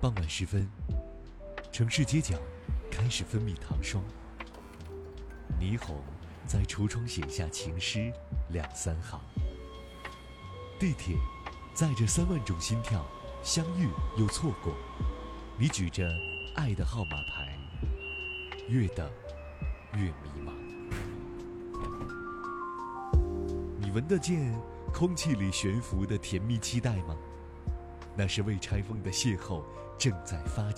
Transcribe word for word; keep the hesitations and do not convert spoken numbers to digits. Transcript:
傍晚时分，城市街角开始分泌糖霜，霓虹在橱窗写下情诗两三行。地铁载着三万种心跳，相遇又错过。你举着爱的号码牌，越等越迷茫。你闻得见空气里悬浮的甜蜜期待吗？那是未拆封的邂逅正在发